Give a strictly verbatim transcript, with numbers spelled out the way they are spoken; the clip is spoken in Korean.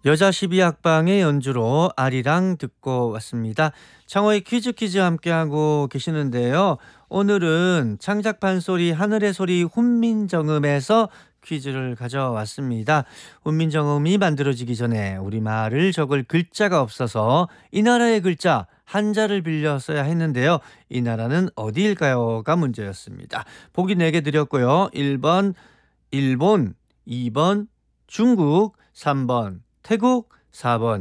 여자 십이 학방의 연주로 아리랑 듣고 왔습니다. 창호의 퀴즈 퀴즈 함께하고 계시는데요. 오늘은 창작판 소리 하늘의 소리 훈민정음에서 퀴즈를 가져왔습니다. 훈민정음이 만들어지기 전에 우리말을 적을 글자가 없어서 이 나라의 글자 한자를 빌려 써야 했는데요. 이 나라는 어디일까요?가 문제였습니다. 보기 네 개 드렸고요. 일 번 일본, 이 번 중국, 삼 번 태국, 사 번